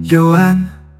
Johan.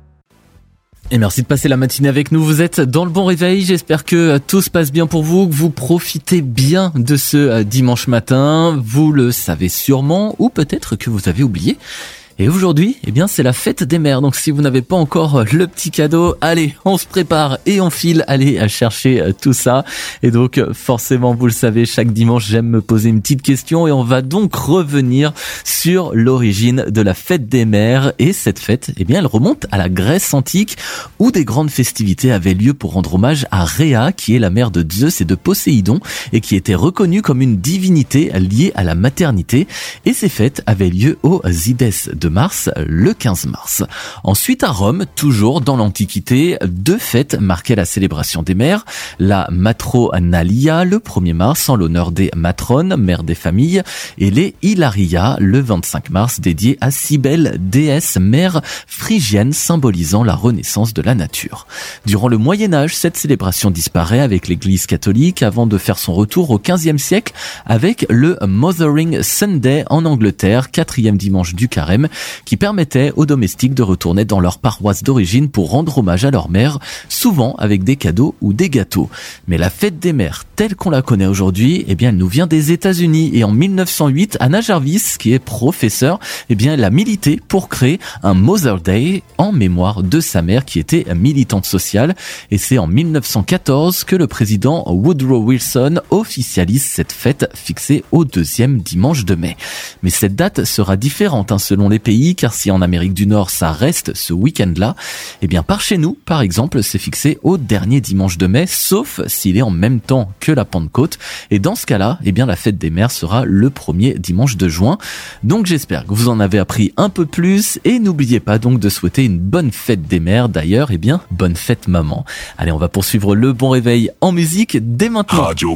Et merci de passer la matinée avec nous. Vous êtes dans le bon réveil. J'espère que tout se passe bien pour vous, que vous profitez bien de ce dimanche matin. Vous le savez sûrement, ou peut-être que vous avez oublié. Et aujourd'hui, c'est la fête des mères. Donc si vous n'avez pas encore le petit cadeau, allez, on se prépare et on file. Allez à chercher tout ça. Et donc forcément, vous le savez, chaque dimanche, j'aime me poser une petite question. Et on va donc revenir sur l'origine de la fête des mères. Et cette fête, elle remonte à la Grèce antique, où des grandes festivités avaient lieu pour rendre hommage à Rhéa, qui est la mère de Zeus et de Poséidon, et qui était reconnue comme une divinité liée à la maternité. Et ces fêtes avaient lieu au Zides de Mars, le 15 mars. Ensuite, à Rome, toujours dans l'Antiquité, deux fêtes marquaient la célébration des mères. La Matronalia, le 1er mars, en l'honneur des matrones, mères des familles, et les Hilaria, le 25 mars, dédié à Cybèle, déesse mère phrygienne, symbolisant la renaissance de la nature. Durant le Moyen-Âge, cette célébration disparaît avec l'Église catholique, avant de faire son retour au XVe siècle avec le Mothering Sunday en Angleterre, 4e dimanche du carême, qui permettait aux domestiques de retourner dans leur paroisse d'origine pour rendre hommage à leur mère, souvent avec des cadeaux ou des gâteaux. Mais la fête des mères, telle qu'on la connaît aujourd'hui, elle nous vient des États-Unis. Et en 1908, Anna Jarvis, qui est professeure, elle a milité pour créer un Mother Day en mémoire de sa mère, qui était militante sociale. Et c'est en 1914 que le président Woodrow Wilson officialise cette fête fixée au 2e dimanche de mai. Mais cette date sera différente selon les pays, car si en Amérique du Nord ça reste ce week-end-là, par chez nous, par exemple, c'est fixé au dernier dimanche de mai, sauf s'il est en même temps que la Pentecôte. Et dans ce cas-là, la fête des mères sera le 1er dimanche de juin. Donc j'espère que vous en avez appris un peu plus, et n'oubliez pas donc de souhaiter une bonne fête des mères. D'ailleurs, bonne fête maman. Allez, on va poursuivre le bon réveil en musique dès maintenant.